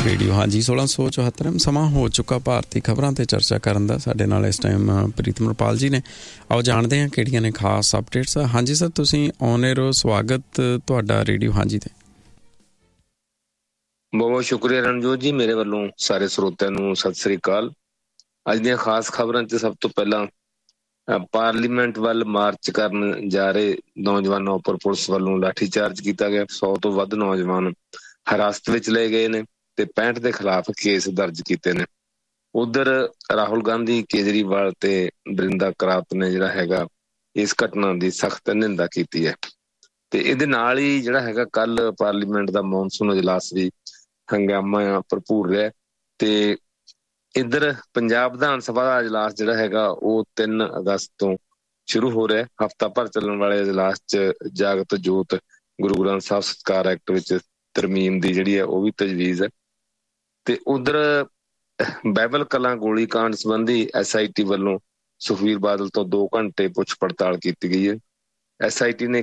Radio ਹਾਂਜੀ 1674 ਸਮਾਂ ਹੋ ਚੁੱਕਾ ਭਾਰਤੀ ਖਬਰਾਂ 'ਤੇ ਚਰਚਾ ਕਰਨ ਦਾ। ਸਾਡੇ ਨਾਲ ਇਸ ਟਾਈਮ ਪ੍ਰੀਤਮਰਪਾਲ ਜੀ ਨੇ। ਆਓ ਜਾਣਦੇ ਹਾਂ ਕਿਹੜੀਆਂ ਨੇ ਖਾਸ ਅਪਡੇਟਸ। ਹਾਂਜੀ ਸਰ, ਤੁਸੀਂ ਔਨ ਏਅਰ ਹੋ, ਸਵਾਗਤ ਤੁਹਾਡਾ ਰੇਡੀਓ ਹਾਂਜੀ 'ਤੇ। ਬਹੁਤ ਬਹੁਤ ਸ਼ੁਕਰੀਆ ਰਣਜੋਤ ਜੀ, ਮੇਰੇ ਵੱਲੋਂ ਸਾਰੇ ਸਰੋਤਿਆਂ ਨੂੰ ਸਤਿ ਸ੍ਰੀ ਅਕਾਲ। ਅੱਜ ਦੀਆਂ ਖਾਸ ਖਬਰਾਂ 'ਚ ਸਭ ਤੋਂ ਪਹਿਲਾਂ ਪਾਰਲੀਮੈਂਟ ਵੱਲ ਮਾਰਚ ਕਰਨ ਜਾ ਰਹੇ ਨੌਜਵਾਨਾਂ ਉੱਪਰ ਪੁਲਿਸ ਵੱਲੋਂ ਲਾਠੀਚਾਰਜ ਕੀਤਾ ਗਿਆ। 100 ਤੋਂ ਵੱਧ ਨੌਜਵਾਨ ਹਿਰਾਸਤ ਵਿੱਚ ਲਏ ਗਏ ਨੇ ਤੇ 65 ਦੇ ਖਿਲਾਫ ਕੇਸ ਦਰਜ ਕੀਤੇ ਨੇ। ਉਧਰ ਰਾਹੁਲ ਗਾਂਧੀ, ਕੇਜਰੀਵਾਲ ਤੇ ਬਰਿੰਦਾ ਕਰਾਤ ਨੇ ਜਿਹੜਾ ਹੈਗਾ ਇਸ ਘਟਨਾ ਦੀ ਸਖਤ ਨਿੰਦਾ ਕੀਤੀ ਹੈ। ਤੇ ਇਹਦੇ ਨਾਲ ਹੀ ਜਿਹੜਾ ਹੈਗਾ ਕੱਲ ਪਾਰਲੀਮੈਂਟ ਦਾ ਮੌਨਸੂਨ ਇਜਲਾਸ ਵੀ ਹੰਗਾਮਾ ਭਰਪੂਰ ਰਿਹਾ। ਤੇ ਇੱਧਰ ਪੰਜਾਬ ਵਿਧਾਨ ਸਭਾ ਦਾ ਇਜਲਾਸ ਜਿਹੜਾ ਹੈਗਾ ਉਹ 3 ਅਗਸਤ ਤੋਂ ਸ਼ੁਰੂ ਹੋ ਰਿਹਾ। ਹਫ਼ਤਾ ਭਰ ਚੱਲਣ ਵਾਲੇ ਇਜਲਾਸ 'ਚ ਜਾਗਤ ਜੋਤ ਗੁਰੂ ਗ੍ਰੰਥ ਸਾਹਿਬ ਸਤਿਕਾਰ ਐਕਟ ਵਿੱਚ ਤਰਮੀਮ ਦੀ ਜਿਹੜੀ ਹੈ ਉਹ ਵੀ ਤਜਵੀਜ਼ ਹੈ। ਤੇ ਉਧਰ ਬਾਈਬਲ ਕਲਾਂ ਗੋਲੀ ਕਾਂਡ ਸੰਬੰਧੀ SIT ਵੱਲੋਂ ਸੁਖਬੀਰ ਬਾਦਲ ਤੋਂ 2 ਘੰਟੇ ਪੁੱਛ ਪੜਤਾਲ ਕੀਤੀ ਗਈ ਹੈ। SIT ਨੇ